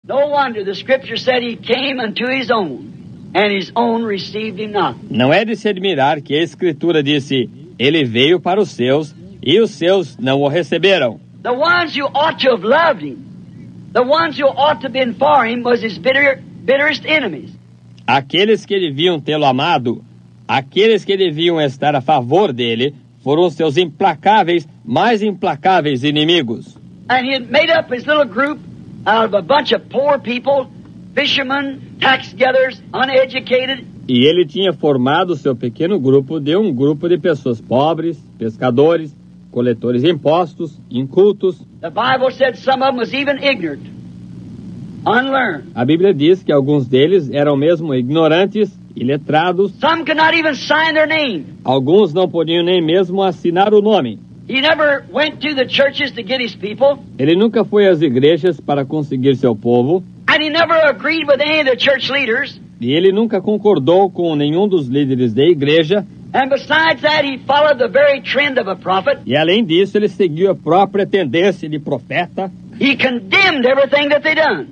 No wonder the scripture said he came unto his own, and his own received him not. Não é de se admirar que a Escritura disse, ele veio para os seus, e os seus não o receberam. The ones who ought to have loved him, the ones who ought to have been for him, was his bitterest enemies. Aqueles que deviam tê-lo amado, aqueles que deviam estar a favor dele, foram seus mais implacáveis inimigos. And he had made up his little group out of a bunch of poor people, fishermen, tax gatherers, uneducated. E ele tinha formado seu pequeno grupo de um grupo de pessoas pobres, pescadores, coletores de impostos, incultos. The Bible said some of them was even ignorant, unlearned. A Bíblia diz que alguns deles eram mesmo ignorantes, iletrados. Some could not even sign their name. Alguns não podiam nem mesmo assinar o nome. He never went to the churches to get his people. Ele nunca foi às igrejas para conseguir seu povo. And he never agreed with any of the church leaders. E ele nunca concordou com nenhum dos líderes da igreja. And besides that, he followed the very trend of a prophet. E além disso, ele seguiu a própria tendência de profeta. He condemned everything that they done,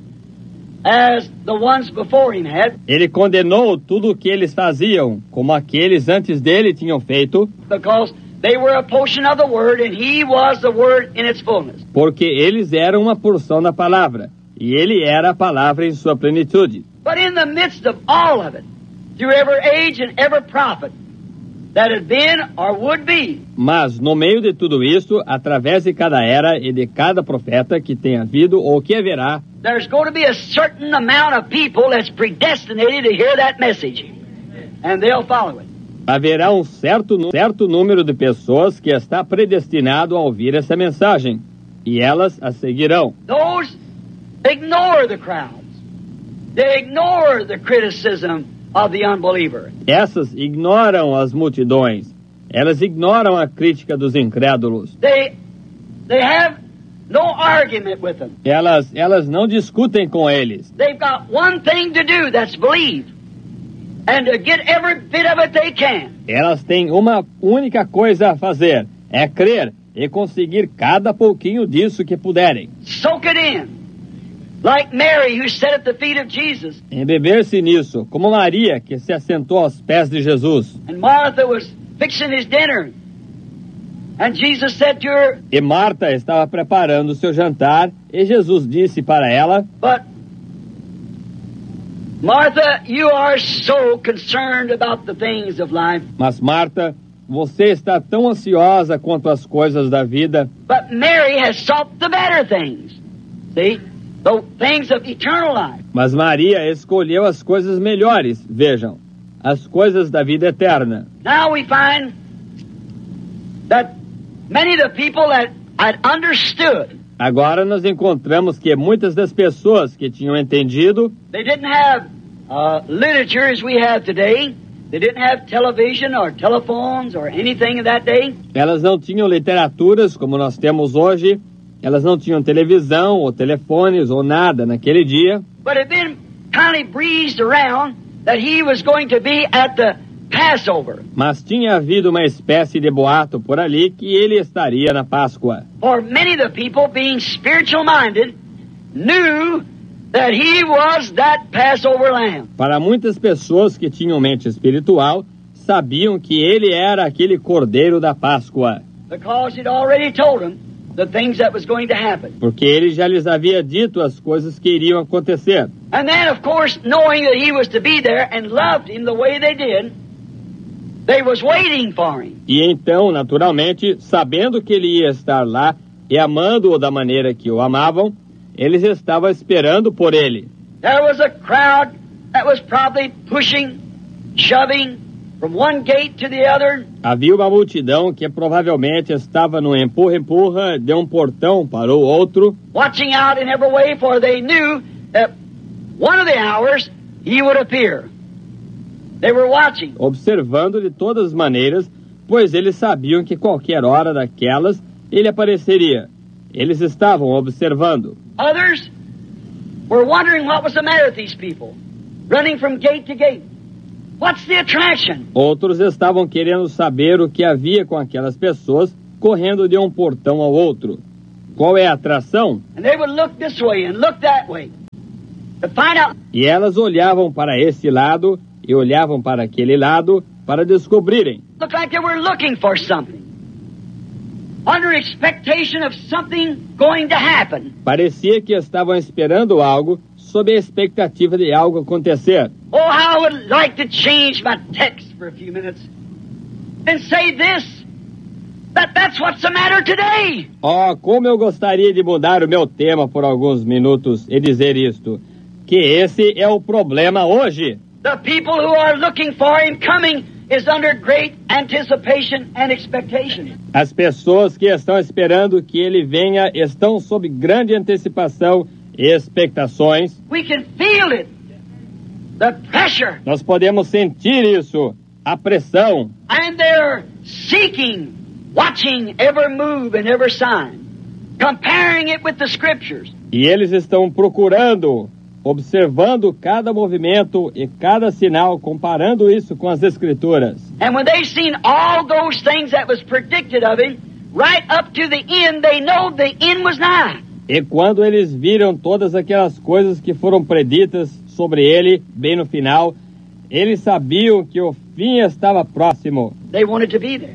as the ones before him had. Ele condenou tudo o que eles faziam, como aqueles antes dele tinham feito. Because they were a portion of the word, and he was the word in its fullness. Porque eles eram uma porção da palavra, e ele era a palavra em sua plenitude. But in the midst of all of it, through every age and every prophet that had been or would be, mas no meio de tudo isso, através de cada era e de cada profeta que tem havido ou que haverá, there's going to be a certain amount of people that's predestinated to hear that message, and they'll follow it. Haverá um certo número de pessoas que está predestinado a ouvir essa mensagem, e elas a seguirão. Those ignore the crowds. They ignore the criticism of the unbeliever. Essas ignoram as multidões. Elas ignoram a crítica dos incrédulos. They have no argument with them. Elas não discutem com eles. They've got one thing to do, that's believe. And to get every bit of it they can. Elas têm uma única coisa a fazer, é crer e conseguir cada pouquinho disso que puderem. Soak it in. Like Mary, who sat at the feet of Jesus. Embeber-se nisso, como Maria, que se assentou aos pés de Jesus. And Martha was fixing his dinner. And Jesus said to her, e Marta estava preparando o seu jantar, e Jesus disse para ela, But Martha, you are so concerned about the things of life. Mas Marta, você está tão ansiosa quanto as coisas da vida. But Mary has sought the better things. See? The things of eternal life. Mas Maria escolheu as coisas melhores, vejam, as coisas da vida eterna. Now we find that many of the people that had understood. Agora nós encontramos que muitas das pessoas que tinham entendido, they didn't have literature as we have today. They didn't have television or telephones or anything in that day. Elas não tinham literaturas como nós temos hoje. Elas não tinham televisão ou telefones ou nada naquele dia. But it had been kind of breezed around that he was going to be at the Passover. Mas tinha havido uma espécie de boato por ali que ele estaria na Páscoa. For many of the people, being spiritual minded, knew that he was that Passover lamb. Para muitas pessoas que tinham mente espiritual, sabiam que ele era aquele cordeiro da Páscoa. Because he'd already told them the things that was going to happen. Porque ele já lhes havia dito as coisas que iriam acontecer. And then, of course, knowing that he was to be there and loved him the way they did, they was waiting for him. E então, naturalmente, sabendo que ele ia estar lá e amando-o da maneira que o amavam, eles estavam esperando por ele. There was a crowd that was probably pushing, shoving from one gate to the other. Havia uma multidão que provavelmente estava no empurra-empurra de um portão para o outro. Watching out in every way, for they knew that one of the hours he would appear. They were watching. Observando de todas as maneiras, pois eles sabiam que qualquer hora daquelas ele apareceria. Eles estavam observando. Others were wondering what was the matter with these people, running from gate to gate. What's the attraction? Outros estavam querendo saber o que havia com aquelas pessoas correndo de um portão ao outro. Qual é a atração? And they would look this way and look that way. to find out. E elas olhavam para esse lado e olhavam para aquele lado para descobrirem. Looked like they were looking for something, under expectation of something going to happen. Parecia que estavam esperando algo, sob a expectativa de algo acontecer. Oh, how I would like to change my text for a few minutes and say this, that's what's the matter today. Oh, como eu gostaria de mudar o meu tema por alguns minutos e dizer isto, que esse é o problema hoje. The people who are looking for him coming is under great anticipation and expectation. As pessoas que estão esperando que ele venha estão sob grande antecipação e expectações. We can feel it. The pressure. Nós podemos sentir isso, a pressão. And they're seeking, watching every move and every sign, comparing it with the scriptures. E eles estão procurando, observando cada movimento e cada sinal, comparando isso com as Escrituras. And when they've seen all those things that was predicted of him, right up to the end, they know the end was nigh. E quando eles viram todas aquelas coisas que foram preditas sobre ele, bem no final, eles sabiam que o fim estava próximo. They wanted to be there.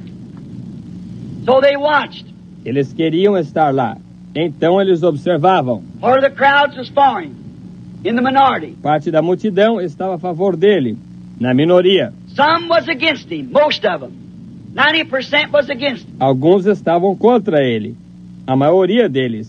So they watched. Eles queriam estar lá. Então eles observavam. Part of the crowds was for him, in the minority. Parte da multidão estava a favor dele, na minoria. Some was against him, most of them. 90% was against him. Alguns estavam contra ele. A maioria deles,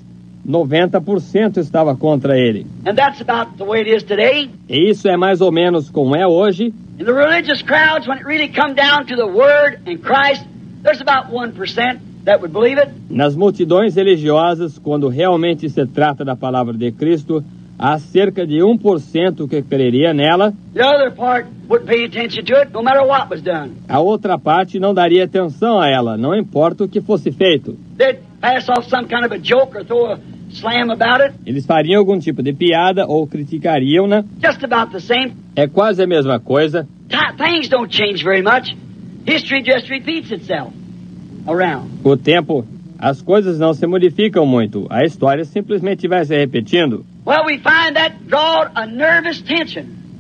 90% estava contra ele. And that's about the way it is today. E isso é mais ou menos como é hoje. In the religious crowds, when it really come down to the Word and Christ, there's about 1% that would believe it. Nas multidões religiosas, quando realmente se trata da palavra de Cristo, há cerca de 1% que creria nela. The other part wouldn't pay attention to it, no matter what was done. A outra parte não daria atenção a ela, não importa o que fosse feito. They'd pass off some kind of a joke or throw a slam about it. Eles fariam algum tipo de piada ou criticariam-na. Just about the same. É quase a mesma coisa. Things don't change very much. History just repeats itself around. O tempo, as coisas não se modificam muito. A história simplesmente vai se repetindo. Well, we find that drawed a nervous tension.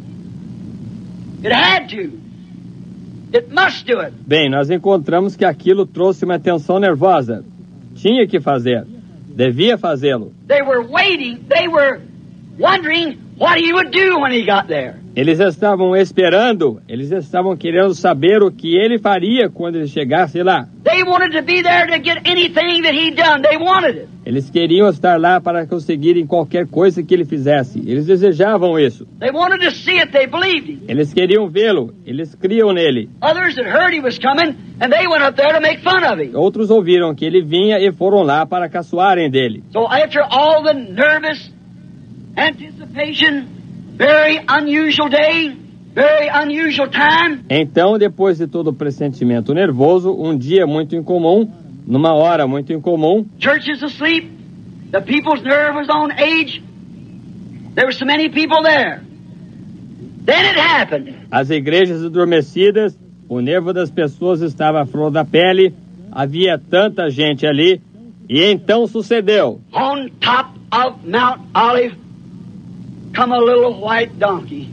It had to. It must do it. Bem, nós encontramos que aquilo trouxe uma tensão nervosa. Tinha que fazer. Devia fazê-lo. They were waiting. They were wondering what he would do when he got there. Eles estavam esperando, eles estavam querendo saber o que ele faria quando ele chegasse lá. They wanted to be there to get anything that he done. They wanted it. Eles queriam estar lá para conseguirem qualquer coisa que ele fizesse. Eles desejavam isso. They wanted to see it. They believed him. Eles queriam vê-lo. Eles criam nele. Others had heard he was coming, and they went up there to make fun of him. Outros ouviram que ele vinha e foram lá para caçoarem dele. So after all the nervous anticipation, very unusual day, very unusual time. Então, depois de todo o pressentimento nervoso, um dia muito incomum, numa hora muito incomum, Churches asleep, the people's nerve was on edge. There were so many people there. Then it happened. as igrejas adormecidas, o nervo das pessoas estava à flor da pele, havia tanta gente ali, e então sucedeu. On top of Mount Olive come a little white donkey.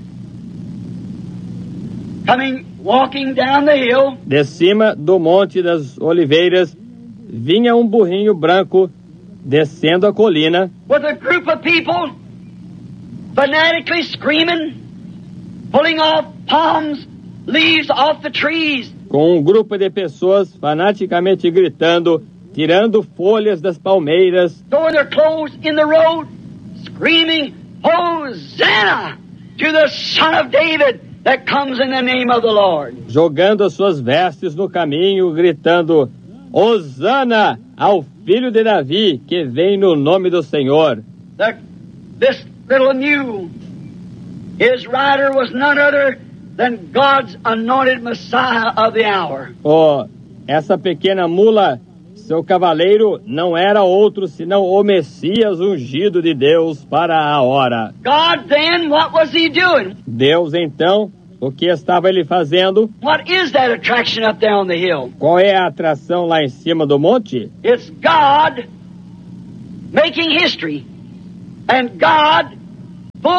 Walking down the hill. De cima do Monte das Oliveiras, vinha um burrinho branco descendo a colina, With a group of people fanatically screaming, pulling off palms, leaves off the trees. com um grupo de pessoas fanaticamente gritando, tirando folhas das palmeiras, Throwing their clothes in the road, screaming, Hosanna to the Son of David that comes in the name of the Lord. jogando as suas vestes no caminho, gritando, Hosana ao filho de Davi, que vem no nome do Senhor. This little mule, his rider was none other than God's anointed Messiah of the hour. Oh, essa pequena mula, seu cavaleiro, não era outro senão o Messias ungido de Deus para a hora. God then, what was he doing? Deus, então, o que estava ele fazendo? What is that attraction up there on the hill? Qual é a atração lá em cima do monte? It's God making history. And God, full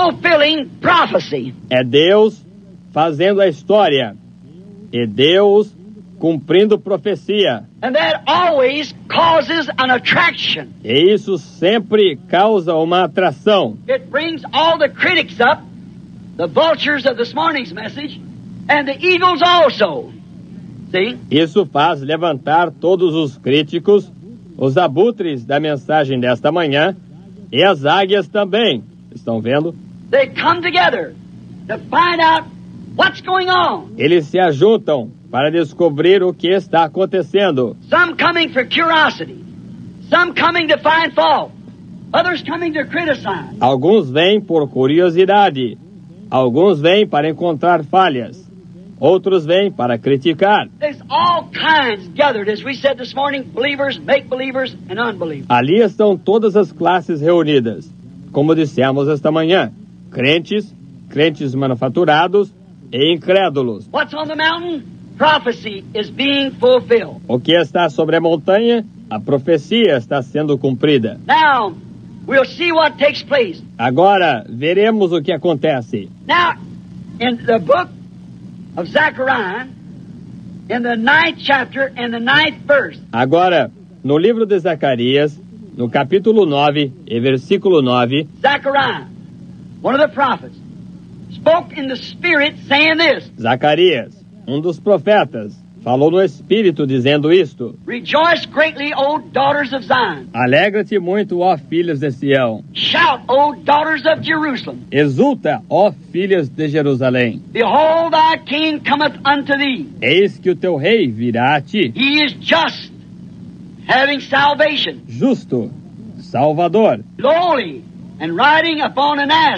fulfilling prophecy. É Deus fazendo a história. É Deus cumprindo profecia. And that always causes an attraction. E isso sempre causa uma atração. It brings all the critics up, the vultures of this morning's message, and the eagles also. See? Isso faz levantar todos os críticos, os abutres da mensagem desta manhã e as águias também. Estão vendo? They come together to find out what's going on. Eles se ajuntam para descobrir o que está acontecendo. Some coming for curiosity, some coming to find fault, others coming to criticize. Alguns vêm por curiosidade, alguns vêm para encontrar falhas, outros vêm para criticar. There's all kinds gathered, as we said this morning, believers, make-believers, and unbelievers. Ali estão todas as classes reunidas, como dissemos esta manhã: crentes, crentes manufaturados e incrédulos. What's on the mountain? Prophecy is being fulfilled. O que está sobre a montanha? A profecia está sendo cumprida. Now, we'll see what takes place. Agora, veremos o que acontece. Now, in the book of Zechariah, in the 9th chapter and the 9th verse, Agora, no livro de Zacarias, no capítulo 9 e versículo 9, Zechariah, one of the prophets, spoke in the Spirit saying this, Zacarias, um dos profetas, falou no Espírito dizendo isto: Rejoice greatly, O daughters of Zion. Alegra-te muito, ó filhas de Sião. Shout, O daughters of Jerusalem. Exulta, ó filhas de Jerusalém. Behold, thy king cometh unto thee. Eis que o teu rei virá a ti. He is just, having salvation, Justo, Salvador, lowly, and riding upon an ass,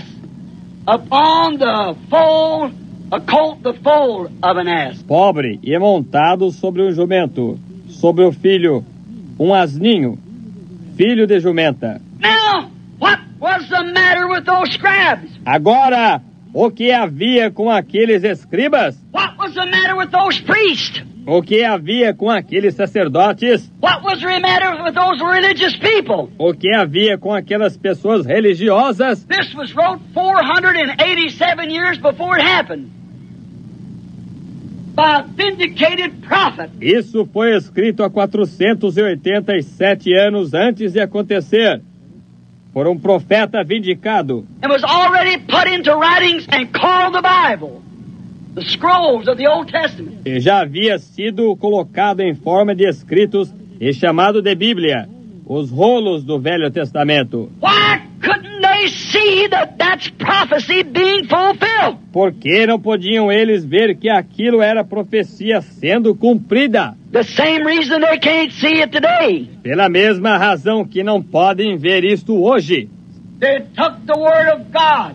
upon the foal, a colt the foal of an ass. pobre e montado sobre um jumento, sobre o filho, um asninho, filho de jumenta. Now, what was the matter with those scribes? Agora, o que havia com aqueles escribas? What was the matter with those priests? O que havia com aqueles sacerdotes? What was the matter with those religious people? O que havia com aquelas pessoas religiosas? This was wrote 487 years before it happened by a vindicated prophet. Isso foi escrito há 487 anos antes de acontecer, por um profeta vindicado. And was already put into writings and called the Bible, the scrolls of the Old Testament. E já havia sido colocado em forma de escritos e chamado de Bíblia, os rolos do Velho Testamento. Why couldn't they see that that's prophecy being fulfilled? Por que não podiam eles ver que aquilo era profecia sendo cumprida? The same reason they can't see it today. Pela mesma razão que não podem ver isto hoje. They took the Word of God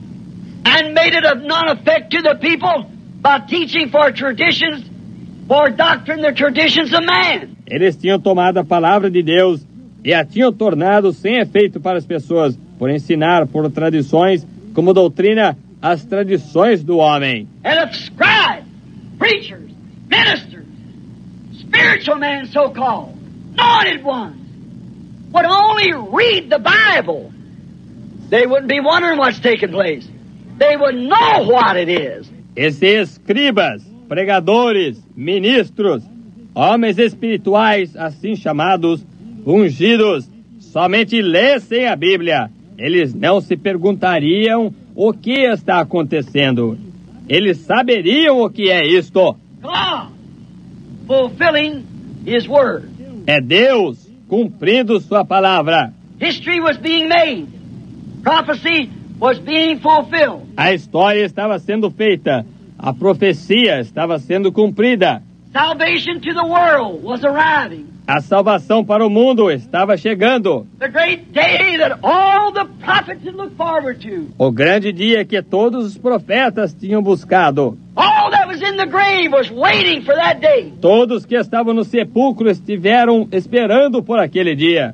and made it of none effect to the people by teaching for traditions, for doctrine, the traditions of man. Eles tinham tomado a palavra de Deus e a tinham tornado sem efeito para as pessoas, por ensinar por tradições como doutrina as tradições do homem. And if scribes, preachers, ministers, spiritual men so-called, anointed ones, would only read the Bible, they wouldn't be wondering what's taking place. They would know what it is. E se escribas, pregadores, ministros, homens espirituais assim chamados, ungidos, somente lessem a Bíblia, eles não se perguntariam o que está acontecendo. Eles saberiam o que é isto. God fulfilling His Word. É Deus cumprindo sua palavra. History was being made. Prophecy was being fulfilled. A história estava sendo feita. A profecia estava sendo cumprida. Salvation to the world was arriving. A salvação para o mundo estava chegando. The great day that all the prophets had looked forward to. O grande dia que todos os profetas tinham buscado. All that was in the grave was waiting for that day. Todos que estavam no sepulcro estiveram esperando por aquele dia.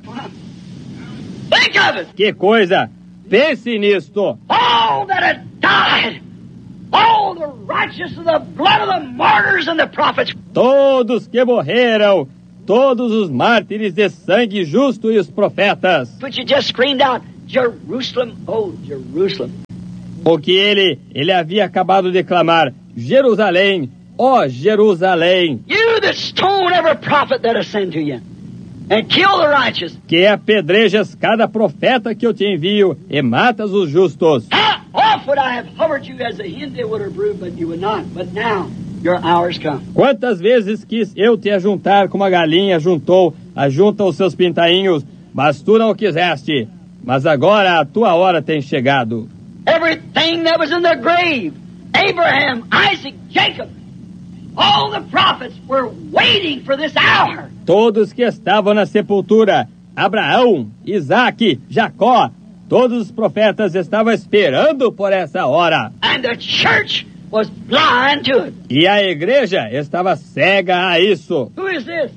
Think of it. Que coisa! Pense nisto. All that had died. All the righteous of the blood of the martyrs and the prophets. Todos que morreram. Todos os mártires de sangue justo e os profetas. But you just screamed out, Jerusalem, oh Jerusalem. Porque ele havia acabado de clamar: Jerusalém, ó Jerusalém, You that stone every prophet that I send to you, and kill the righteous. que apedrejas cada profeta que eu te envio e matas os justos. How oft would I have hovered you as a hen they would have brood, but you would not. But now your hour's come. Quantas vezes quis eu te ajuntar como a galinha ajunta os seus pintainhos, mas tu não quiseste. Mas agora a tua hora tem chegado. Everything that was in the grave, Abraham, Isaac, Jacob, all the prophets were waiting for this hour. Todos que estavam na sepultura, Abraão, Isaque, Jacó, todos os profetas estavam esperando por essa hora. And the church was blind to it. E a igreja estava cega a isso. Who is this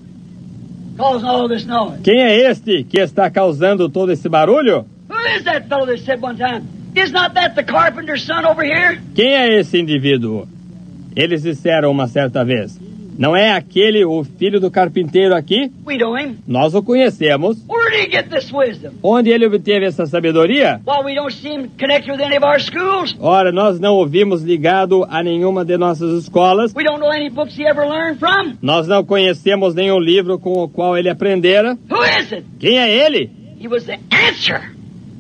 causing all this noise? Quem é este que está causando todo esse barulho? Who is that fellow that said one time, is not that the carpenter's son over here? Quem é esse indivíduo? Eles disseram uma certa vez: não é aquele o filho do carpinteiro aqui? We know him. Nós o conhecemos. Where did he get this wisdom? Onde ele obteve essa sabedoria? Why, we don't see him connected with any of our schools. Ora, nós não o vimos ligado a nenhuma de nossas escolas. We don't know any books he ever learned from. Nós não conhecemos nenhum livro com o qual ele aprendera. Who is it? Quem é ele? He was the answer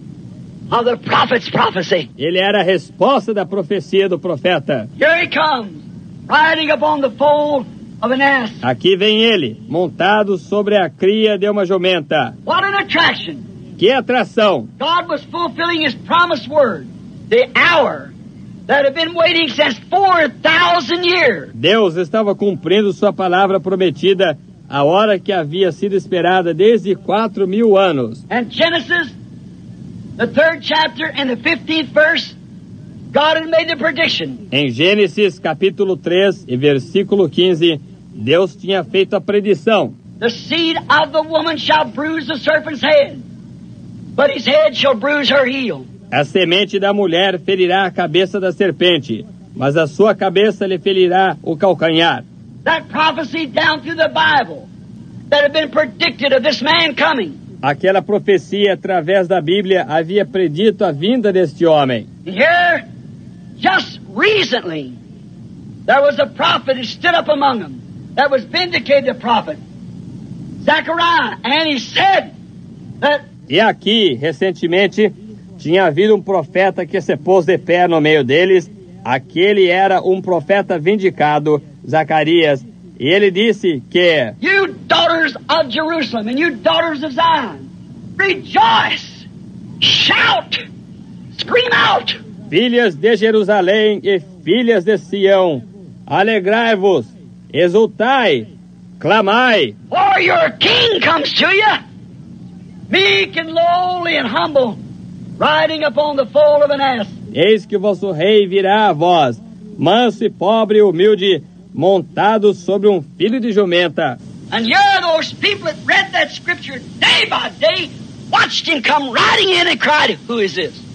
of the prophet's prophecy. Ele era a resposta da profecia do profeta. Here he comes, riding upon the foal of an ass. Aqui vem ele, montado sobre a cria de uma jumenta. What an attraction. Que atração! God was fulfilling his promised word, the hour that had been waiting since 4,000 years. Deus estava cumprindo sua palavra prometida, a hora que havia sido esperada desde 4.000 anos. And Genesis, the 3rd chapter and the 15th verse, God had made the prediction. Em Gênesis capítulo 3 e versículo 15, Deus tinha feito a predição: The seed of the woman shall bruise the serpent's head, but his head shall bruise her heel. a semente da mulher ferirá a cabeça da serpente, mas a sua cabeça lhe ferirá o calcanhar. That prophecy down through the Bible that had been predicted of this man coming. Aquela profecia através da Bíblia havia predito a vinda deste homem. And here, just recently, there was a prophet who stood up among them that was vindicated, the prophet, Zechariah, and he said that. E aqui, recentemente, tinha havido um profeta que se pôs de pé no meio deles. Aquele era um profeta vindicado, Zacarias. E ele disse que: You daughters of Jerusalem and you daughters of Zion, rejoice, shout, scream out. Filhas de Jerusalém e filhas de Sião, alegrai-vos, exultai, clamai, For your king comes to you, meek and lowly and humble, riding upon the foal of an ass. eis que o vosso rei virá a vós, manso e pobre e humilde, montado sobre um filho de jumenta. And you're those people that read that scripture day by day, watched him come riding in and cried, Who is this?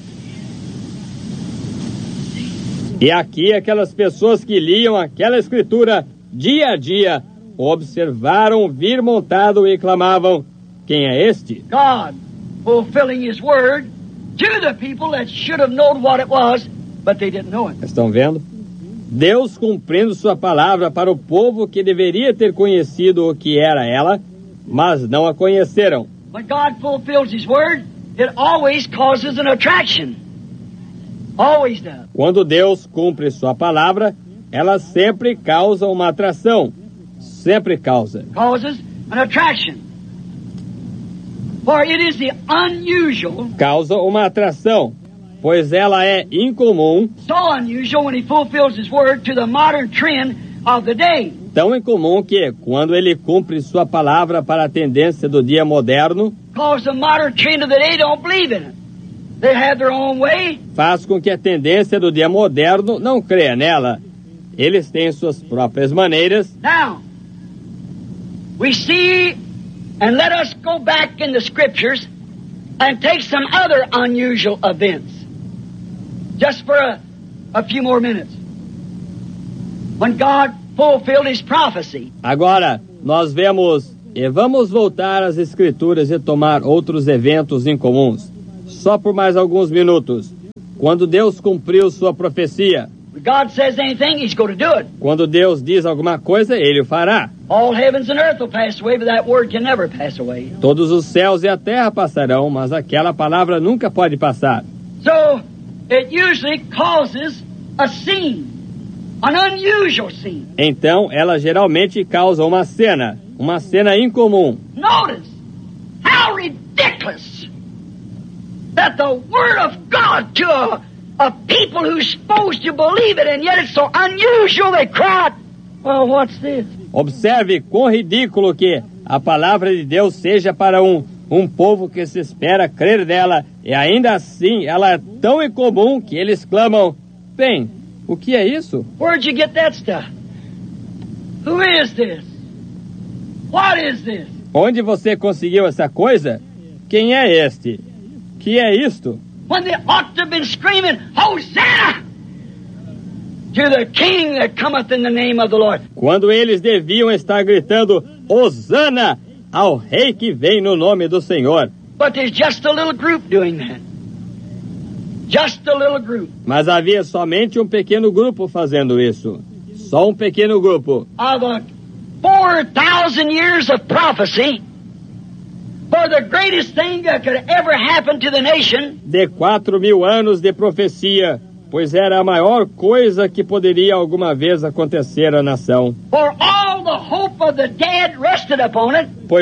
E aqui aquelas pessoas que liam aquela escritura dia a dia, observaram vir montado e clamavam: quem é este? God fulfilling his word to the people that should have known what it was, but they didn't know it. Estão vendo? Deus cumprindo sua palavra para o povo que deveria ter conhecido o que era ela, mas não a conheceram. When God fulfills his word, it always causes an attraction. Always does. Quando Deus cumpre sua palavra, ela sempre causa uma atração. Sempre causa. Causes an attraction. For it is the unusual, Causa uma atração, pois ela é incomum, so unusual when he fulfills his word to the modern trend of the day. tão incomum que, quando ele cumpre sua palavra para a tendência do dia moderno, Because the modern trend of the day don't believe in it. They have their own way. faz com que a tendência do dia moderno não creia nela. Eles têm suas próprias maneiras. Now, we see, and let us go back in the scriptures and take some other unusual events. Just for a few more minutes. When God fulfilled his prophecy. Agora, nós vemos, e vamos voltar às Escrituras e tomar outros eventos incomuns. Só por mais alguns minutos. Quando Deus cumpriu sua profecia, When God says anything, He's going to do it. quando Deus diz alguma coisa, Ele o fará. All heavens and earth will pass away, but that word can never pass away. Todos os céus e a terra passarão, mas aquela palavra nunca pode passar. So, it usually causes a scene, an unusual scene. Então, ela geralmente causa uma cena incomum. Notice how ridiculous that the Word of God to a people who's supposed to believe it, and yet it's so unusual they cry, well, what's this? Observe quão ridículo que a palavra de Deus seja para um povo que se espera crer nela, e ainda assim ela é tão incomum que eles clamam, bem, o que é isso? Where'd you get that stuff? Who is this? What is this? Onde você conseguiu essa coisa? Quem é este? Que é isto? When they ought to have been screaming, Hosanna to the King that cometh in the name of the Lord. Quando eles deviam estar gritando, Hosana ao Rei que vem no nome do Senhor. But there's just a little group doing that. Just a little group. Mas havia somente um pequeno grupo fazendo isso. Só um pequeno grupo. Of the 4,000 years of prophecy, for the greatest thing that could ever happen to the nation, De 4.000 anos de profecia, pois era a maior coisa que poderia alguma vez acontecer à nação. for all the hope of the dead rested upon it, Pois